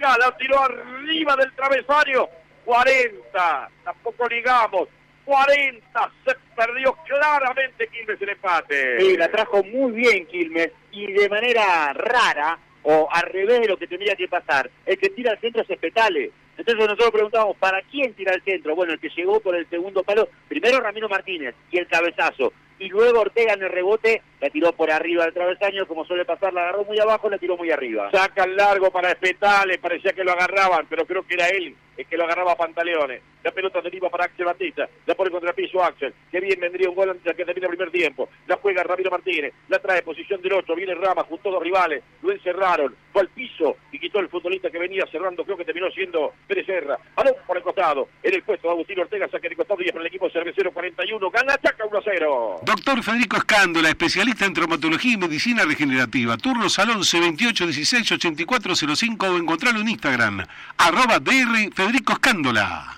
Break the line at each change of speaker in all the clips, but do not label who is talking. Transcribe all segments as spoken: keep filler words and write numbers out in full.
Ortega, la tiró arriba del travesaño. cuarenta, tampoco ligamos. cuarenta, se perdió claramente Quilmes el empate.
Sí, la trajo muy bien Quilmes y de manera rara, o al revés de lo que tendría que pasar. El que tira al centro es Espetale. Entonces nosotros preguntamos, ¿para quién tira el centro? Bueno, el que llegó por el segundo palo, primero Ramiro Martínez y el cabezazo, y luego Ortega en el rebote, la tiró por arriba del travesaño, como suele pasar, la agarró muy abajo, la tiró muy arriba.
Sacan largo para Espetale, parecía que lo agarraban, pero creo que era él el que lo agarraba a Pantaleones. La pelota deriva para Axel Batista, la pone contra el piso Axel, que bien vendría un gol antes de que termine el primer tiempo. La juega Ramiro Martínez, la trae posición del ocho, viene Rama, juntó dos rivales, lo encerraron, fue al piso y quitó el futbolista que venía cerrando, creo que terminó siendo Pérez Serra. Balón por el costado, en el puesto de Agustín Ortega, saque de costado y para el equipo cervecero cuarenta y uno, gana Chaca uno a cero.
Doctor Federico Escándola, especialista en traumatología y medicina regenerativa. Turno Salón C veintiocho dieciséis ochenta y cuatro cero cinco o encontrarlo en Instagram, arroba DR Federico Escándola.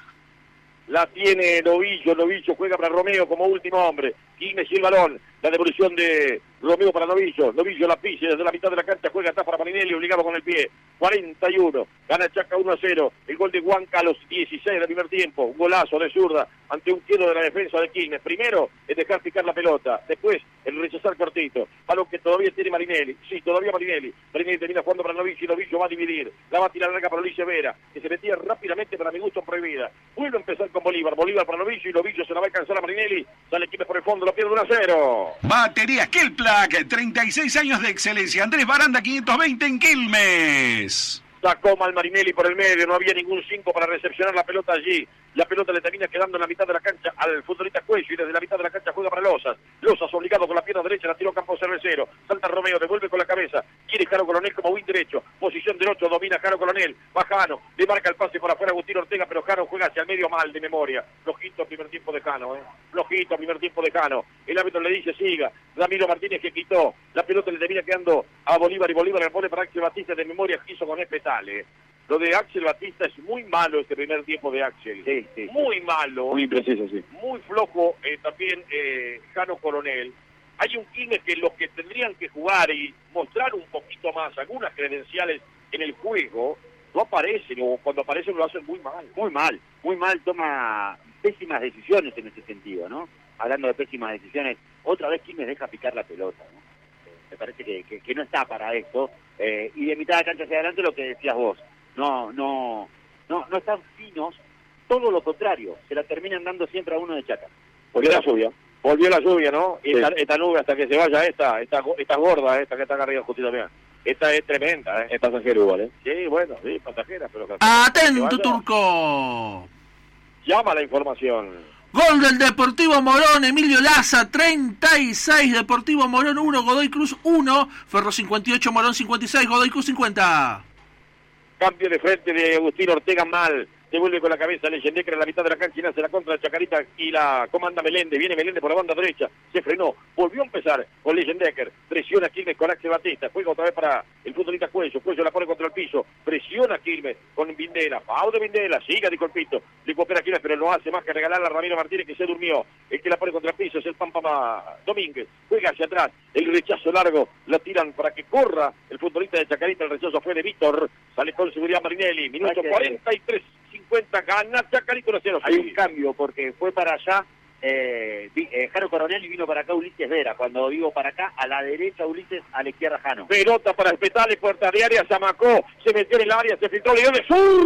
La tiene Novillo, Novillo juega para Romeo como último hombre. Quilmes y el balón, la devolución de Romeo para Novillo. Novillo la pisa desde la mitad de la cancha, juega atrás para Marinelli, obligado con el pie. cuarenta y uno, gana Chaca uno a cero. El gol de Huanca a los dieciséis del primer tiempo. Un golazo de zurda ante un quiero de la defensa de Quilmes. Primero es dejar picar la pelota, después el rechazar cortito. Balón que todavía tiene Marinelli. Sí, todavía Marinelli. Marinelli termina jugando para Novillo y Novillo va a dividir. La va a tirar larga para Luis Vera, que se metía rápidamente para mi gusto prohibida. Vuelve a empezar con Bolívar. Bolívar para Novillo y Novillo se la va a alcanzar a Marinelli. Sale Quilmes por el fondo, lo pierde uno a cero.
Baterías Kelplac, treinta y seis años de excelencia. Andrés Baranda quinientos veinte en Quilmes.
Sacó mal Marinelli por el medio, no había ningún cinco para recepcionar la pelota allí. La pelota le termina quedando en la mitad de la cancha al futbolista Cuello y desde la mitad de la cancha juega para Lozas. Lozas obligado con la pierna derecha, la tiró Campo Cervecero. Salta Romeo, devuelve con la cabeza. Quiere Jaro Coronel como win derecho. Posición del ocho, domina Jaro Coronel. Va Jano, le marca el pase por afuera Agustín Ortega, pero Jano juega hacia el medio mal de memoria. Flojito primer tiempo de Jano, eh. Flojito primer tiempo de Jano. El árbitro le dice siga. Ramiro Martínez que quitó. La pelota le termina quedando a Bolívar y Bolívar le pone para Axel Batista de memoria, quiso con Espetale. Lo de Axel Batista es muy malo este primer tiempo de Axel.
Sí, sí.
Muy malo.
Muy impreciso, sí.
Muy flojo eh, también eh, Jano Coronel. Hay un Quilmes que los que tendrían que jugar y mostrar un poquito más algunas credenciales en el juego, no aparecen, o cuando aparecen lo hacen muy mal.
Muy mal, muy mal, toma pésimas decisiones en ese sentido, ¿no? Hablando de pésimas decisiones, otra vez Quilmes deja picar la pelota, ¿no? Eh, me parece que, que, que no está para esto. Eh, y de mitad de cancha hacia adelante lo que decías vos. No, no, no, no están finos, todo lo contrario, se la terminan dando siempre a uno de Chaca.
Volvió la lluvia, volvió la lluvia, ¿no? Sí. Esta, esta nube hasta que se vaya esta, esta, esta gorda, esta que está acá arriba justito, mira. Esta es tremenda, ¿eh? Es pasajera igual, ¿eh? Sí, bueno, sí, pasajera, pero...
¡Atento, Turco!
Llama la información.
Gol del Deportivo Morón, Emilio Laza, treinta y seis, Deportivo Morón uno, Godoy Cruz uno, Ferro cincuenta y ocho, Morón cincuenta y seis, Godoy Cruz cincuenta.
Cambio de frente de Agustín Ortega mal. Se vuelve con la cabeza Leyendecker en la mitad de la cancha y nace la contra de Chacarita y la comanda Meléndez. Viene Meléndez por la banda derecha. Se frenó. Volvió a empezar con Leyendecker. Presiona a Quilmes con Axel Batista. Juega otra vez para el futbolista Cuello. Cuello la pone contra el piso. Presiona a Quilmes con Vindela. Pau de Vindela. Siga de Colpito. Le coopera a Quilmes, pero no hace más que regalarla a Ramiro Martínez, que se durmió. El que la pone contra el piso es el Pampa Domínguez. Juega hacia atrás. El rechazo largo. La tiran para que corra el futbolista de Chacarita. El rechazo fue de Víctor. Sale con seguridad Marinelli. Minuto cuarenta y tres. cincuenta, gana Chacarita uno a cero.
Hay un cambio porque fue para allá eh, eh, Jaro Coronel y vino para acá Ulises Vera. Cuando vivo para acá, a la derecha Ulises, a la izquierda Jano.
Pelota para Espetale, puerta de área, se amacó, se metió en el área, se filtró, le dio de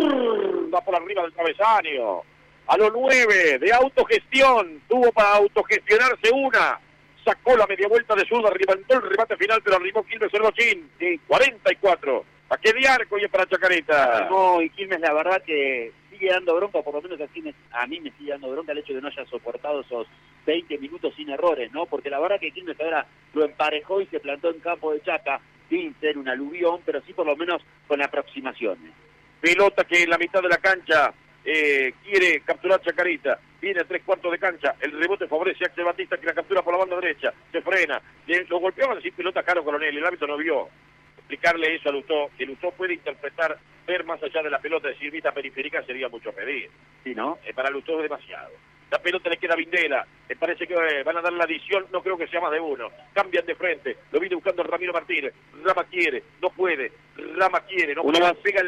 zurda por arriba del travesaño. A los nueve de autogestión, tuvo para autogestionarse una. Sacó la media vuelta de zurda, levantó el remate final, pero arribó Quilmes el bochín. Sí. cuarenta y cuatro. ¿A qué de arco y es para Chacarita?
No, y Quilmes la verdad que sigue dando bronca, por lo menos aquí me, a mí me sigue dando bronca el hecho de no haya soportado esos veinte minutos sin errores, ¿no? Porque la verdad que Quilmes ahora lo emparejó y se plantó en campo de Chaca, sin ser un aluvión, pero sí por lo menos con aproximaciones.
Pelota que en la mitad de la cancha eh, quiere capturar Chacarita. Viene a tres cuartos de cancha, el rebote favorece a Axel Batista, que la captura por la banda derecha, se frena, le, lo golpeaban así pelota Jaro Coronel, el árbitro no vio. Explicarle eso a Lutó, que Lutó puede interpretar, ver más allá de la pelota, decir vista periférica sería mucho pedir.
Sí, ¿no?
Eh, para Lutó es demasiado. La pelota le queda a Vindela, me parece que eh, van a dar la adición, no creo que sea más de uno. Cambian de frente, lo viene buscando Ramiro Martínez, Rama quiere, no puede, Rama quiere, no
Una
puede,
más.
pega el